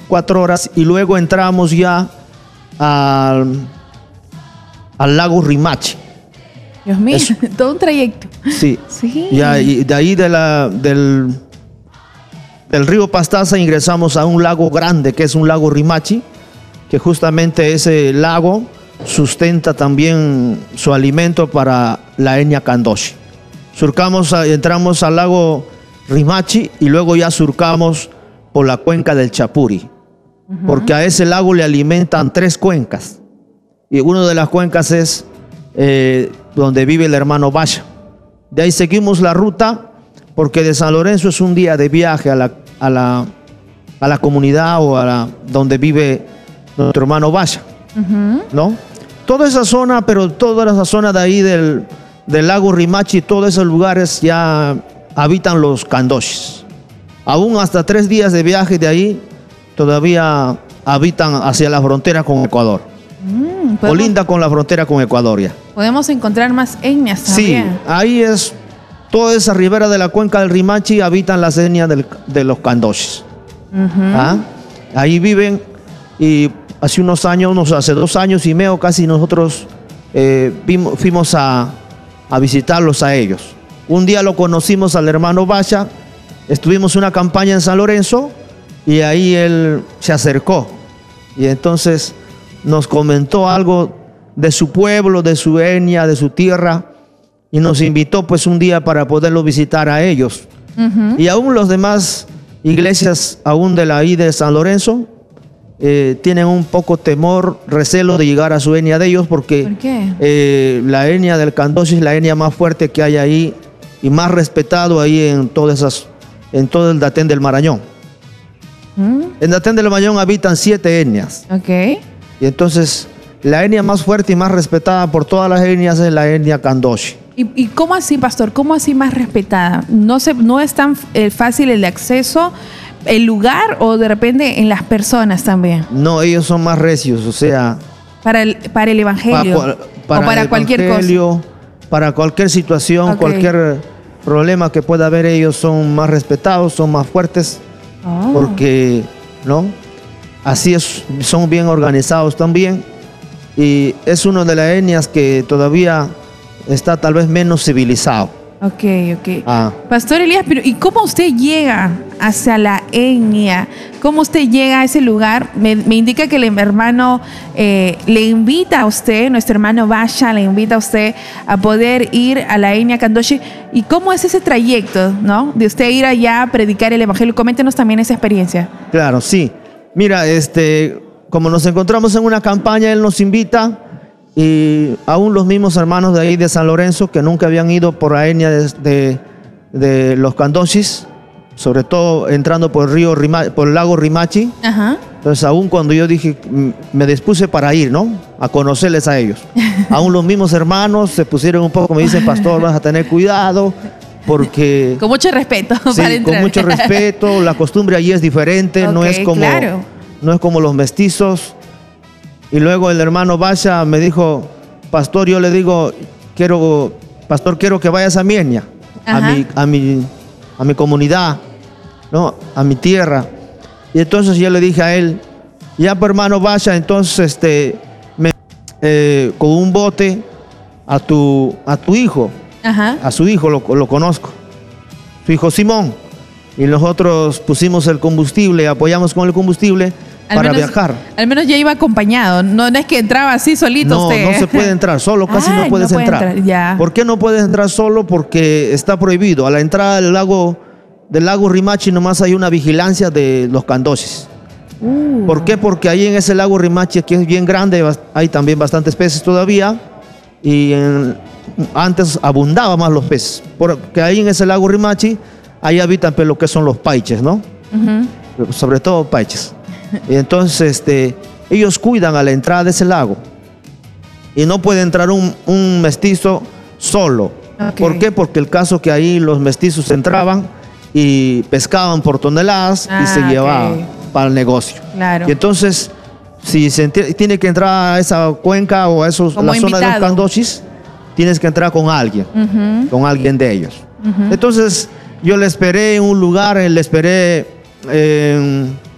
4 horas y luego entramos ya al lago Rimachi. Dios mío, todo un trayecto. Sí. Sí. Y de ahí del río Pastaza ingresamos a un lago grande que es un lago Rimachi, que justamente ese lago sustenta también su alimento para la etnia Kandoshi. Entramos al lago Rimachi y luego ya surcamos por la cuenca del Chapuri, porque a ese lago le alimentan 3 cuencas y una de las cuencas es donde vive el hermano Basha. De ahí seguimos la ruta porque de San Lorenzo es un día de viaje a la comunidad o donde vive nuestro hermano Basha, ¿no? Toda esa zona, pero toda esa zona de ahí del lago Rimachi, todos esos lugares ya habitan los Kandoshis. Aún hasta 3 días de viaje de ahí todavía habitan hacia la frontera con Ecuador. Colinda con la frontera con Ecuador ya. Podemos encontrar más etnias también. Sí, ahí es toda esa ribera de la cuenca del Rimachi habitan las etnias de los Kandoshis. Ahí viven y hace unos años, hace 2 años y medio casi nosotros fuimos a visitarlos a ellos. Un día lo conocimos al hermano Basha, estuvimos una campaña en San Lorenzo y ahí él se acercó y entonces nos comentó algo de su pueblo, de su etnia, de su tierra y nos invitó pues un día para poderlo visitar a ellos. Y aún los demás iglesias aún de ahí de San Lorenzo tienen un poco temor, recelo de llegar a su etnia de ellos porque ¿por qué? La etnia del Kandoshi es la etnia más fuerte que hay ahí y más respetado ahí en todo el Datén del Marañón. En Datén del Marañón habitan 7 etnias. Y entonces la etnia más fuerte y más respetada por todas las etnias es la etnia Kandoshi. ¿Y cómo así, pastor? ¿Cómo así más respetada? ¿No es tan fácil el acceso, el lugar o de repente en las personas también? No, ellos son más recios, o sea... Para el evangelio para cualquier cosa. Para cualquier situación, cualquier problema que pueda haber, ellos son más respetados, son más fuertes, porque, ¿no? Así es, son bien organizados también y es una de las etnias que todavía está tal vez menos civilizado. Pastor Elías, pero ¿y cómo usted llega hacia la etnia? ¿Cómo usted llega a ese lugar? Me indica que el hermano le invita a usted, nuestro hermano Basha le invita a usted a poder ir a la etnia Kandoshi. ¿Y cómo es ese trayecto, no? De usted ir allá a predicar el evangelio. Coméntenos también esa experiencia. Claro, sí. Mira, como nos encontramos en una campaña, él nos invita y aún los mismos hermanos de ahí de San Lorenzo que nunca habían ido por la etnia de los Kandoshis, sobre todo entrando por el lago Rimachi. Entonces aún cuando yo dije, me dispuse para ir, ¿no? A conocerles a ellos. Aún los mismos hermanos se pusieron un poco, me dicen, pastor, vas a tener cuidado porque... Con mucho respeto. Sí, para entrar. Con mucho respeto, la costumbre allí es diferente, no es como los mestizos. Y luego el hermano Basha me dijo, pastor, yo le digo, pastor, quiero que vayas a mi etnia, a mi comunidad, ¿no? A mi tierra. Y entonces yo le dije a él, ya pues hermano Basha, entonces con un bote a tu hijo, a su hijo lo conozco, su hijo Simón. Y nosotros pusimos el combustible, apoyamos con el combustible para viajar. Al menos ya iba acompañado, no es que entraba así solito usted. No se puede entrar, solo casi no puedes entrar. Ya. ¿Por qué no puedes entrar solo? Porque está prohibido. A la entrada del lago Rimachi nomás hay una vigilancia de los Kandoshis. ¿Por qué? Porque ahí en ese lago Rimachi, que es bien grande, hay también bastantes peces todavía y antes abundaban más los peces. Porque ahí en ese lago Rimachi, ahí habitan lo que son los paiches, ¿no? Sobre todo paiches. Y entonces ellos cuidan a la entrada de ese lago y no puede entrar un mestizo solo. ¿Por qué? Porque el caso que ahí los mestizos entraban y pescaban por toneladas y se llevaban para el negocio. Claro. Y entonces, si tiene que entrar a esa cuenca o a la zona de los Kandoshis, tienes que entrar con alguien, con alguien de ellos. Entonces, yo le esperé en un lugar, le esperé